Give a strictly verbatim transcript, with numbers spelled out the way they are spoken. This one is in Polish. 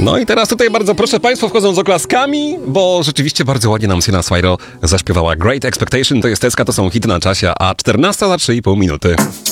No i teraz tutaj bardzo proszę, Państwo wchodzą z oklaskami, bo rzeczywiście bardzo ładnie nam Sienna Swiro zaśpiewała Great Expectation, to jest Teska, to są hity na czasie, a czternasta za trzy i pół minuty.